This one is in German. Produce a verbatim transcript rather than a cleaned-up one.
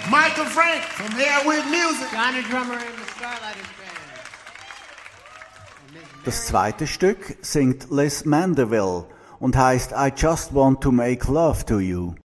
Michael Frank from Airwave Music. Johnny Drummer in the Starlighters Band. Das zweite Stück singt Les Mandeville und heißt I Just Want to Make Love to You.